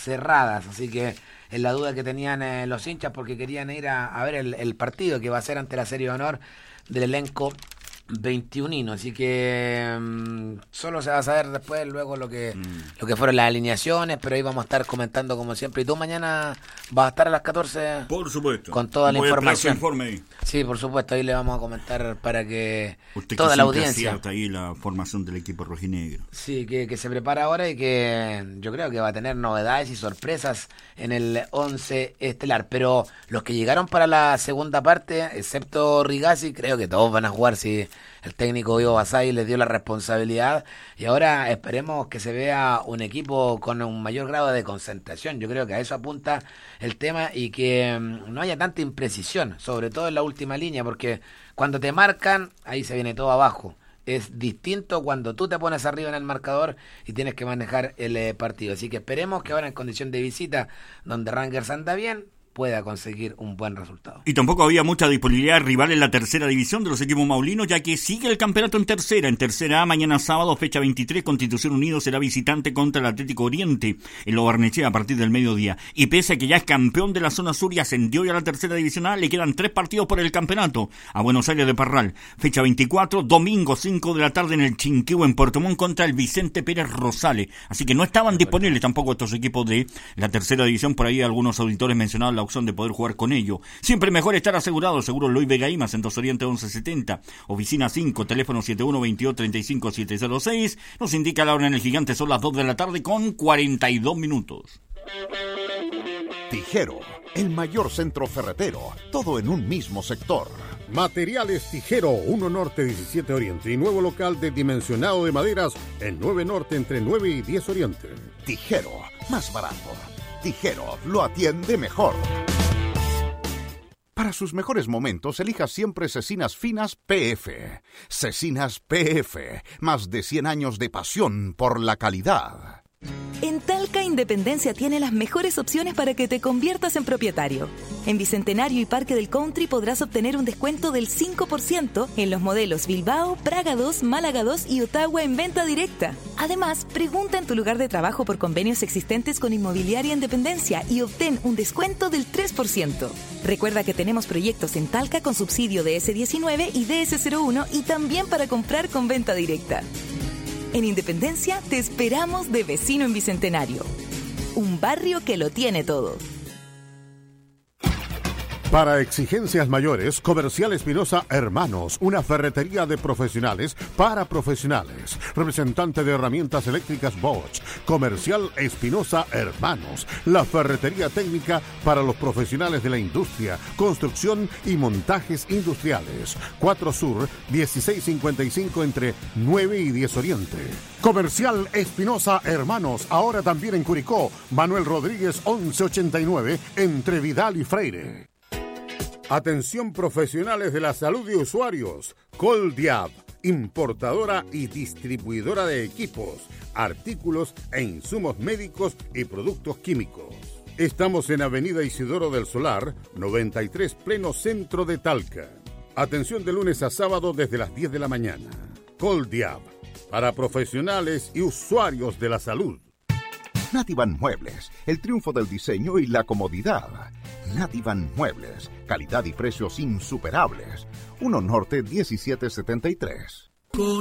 cerradas, así que en la duda que tenían los hinchas porque querían ir a ver el partido que va a ser ante la serie de honor del elenco 21, así que solo se va a saber después luego lo que fueron las alineaciones, pero ahí vamos a estar comentando como siempre. Y tú mañana vas a estar a las 14 por supuesto con toda la información. Informe. Sí, por supuesto, ahí le vamos a comentar para que usted toda que la audiencia acierta ahí la formación del equipo rojinegro. Sí, que se prepara ahora y que yo creo que va a tener novedades y sorpresas en el 11 estelar, pero los que llegaron para la segunda parte, excepto Rigazzi, creo que todos van a jugar si el técnico Ivo Basay les dio la responsabilidad, y ahora esperemos que se vea un equipo con un mayor grado de concentración. Yo creo que a eso apunta el tema y que no haya tanta imprecisión, sobre todo en la última línea, porque cuando te marcan, ahí se viene todo abajo. Es distinto cuando tú te pones arriba en el marcador y tienes que manejar el partido. Así que esperemos que ahora en condición de visita, donde Rangers anda bien, pueda conseguir un buen resultado. Y tampoco había mucha disponibilidad de rival en la tercera división de los equipos maulinos, ya que sigue el campeonato en tercera A. Mañana sábado, fecha 23, Constitución Unido será visitante contra el Atlético Oriente en Lo Barnechea a partir del mediodía. Y pese a que ya es campeón de la zona sur y ascendió ya a la tercera división A, le quedan 3 partidos por el campeonato a Buenos Aires de Parral. Fecha 24, domingo 5 de la tarde en el Chinquihue en Puerto Montt contra el Vicente Pérez Rosales. Así que no estaban disponibles tampoco estos equipos de la tercera división. Por ahí algunos auditores mencionaban la opción de poder jugar con ello. Siempre mejor estar asegurado. Seguro Luis Vega Imas en 2 Oriente 1170, oficina 5, teléfono 7122-35706. Nos indica la hora en el Gigante, son las 2 de la tarde con 42 minutos. Tijero, el mayor centro ferretero, todo en un mismo sector. Materiales Tijero, 1 Norte 17 Oriente y nuevo local de dimensionado de maderas en 9 Norte entre 9 y 10 Oriente. Tijero, más barato. Tijero lo atiende mejor. Para sus mejores momentos, elija siempre Cecinas Finas PF. Cecinas PF, más de 100 años de pasión por la calidad. En Talca Independencia tiene las mejores opciones para que te conviertas en propietario. En Bicentenario y Parque del Country podrás obtener un descuento del 5% en los modelos Bilbao, Praga 2, Málaga 2 y Ottawa en venta directa. Además, pregunta en tu lugar de trabajo por convenios existentes con Inmobiliaria Independencia y obtén un descuento del 3%. Recuerda que tenemos proyectos en Talca con subsidio de DS19 y DS01 y también para comprar con venta directa. En Independencia te esperamos de vecino en Bicentenario. Un barrio que lo tiene todo. Para exigencias mayores, Comercial Espinosa Hermanos, una ferretería de profesionales para profesionales. Representante de herramientas eléctricas Bosch. Comercial Espinosa Hermanos, la ferretería técnica para los profesionales de la industria, construcción y montajes industriales. 4 Sur, 1655 entre 9 y 10 Oriente. Comercial Espinosa Hermanos, ahora también en Curicó. Manuel Rodríguez 1189 entre Vidal y Freire. Atención profesionales de la salud y usuarios. Coldiab, importadora y distribuidora de equipos, artículos e insumos médicos y productos químicos. Estamos en Avenida Isidoro del Solar, 93 pleno centro de Talca. Atención de lunes a sábado desde las 10 de la mañana. Coldiab, para profesionales y usuarios de la salud. Nativan Muebles, el triunfo del diseño y la comodidad. Nativan Muebles, calidad y precios insuperables. 1 Norte 1773.